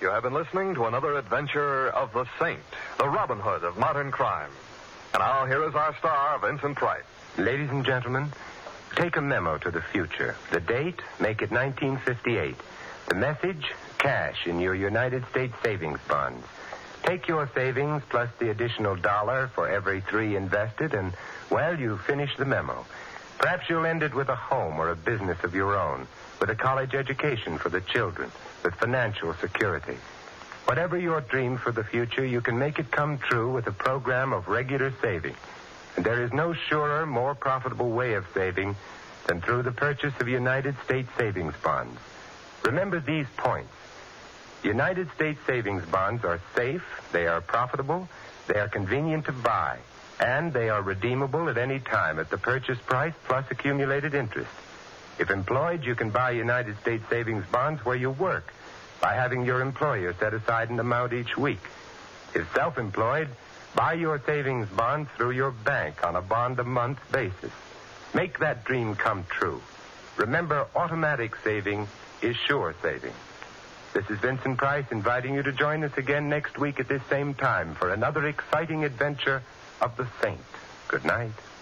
you have been listening to another adventure of the Saint, the Robin Hood of modern crime. And now, here is our star, Vincent Price. Ladies and gentlemen, take a memo to the future. The date, make it 1958. The message, cash in your United States savings bonds. Take your savings plus the additional $1 for every 3 invested, and, well, you finish the memo. Perhaps you'll end it with a home or a business of your own, with a college education for the children, with financial security. Whatever your dream for the future, you can make it come true with a program of regular saving. And there is no surer, more profitable way of saving than through the purchase of United States savings bonds. Remember these points. United States savings bonds are safe, they are profitable, they are convenient to buy, and they are redeemable at any time at the purchase price plus accumulated interest. If employed, you can buy United States savings bonds where you work by having your employer set aside an amount each week. If self-employed, buy your savings bonds through your bank on a bond-a-month basis. Make that dream come true. Remember, automatic saving is sure saving. This is Vincent Price inviting you to join us again next week at this same time for another exciting adventure of the Saint. Good night.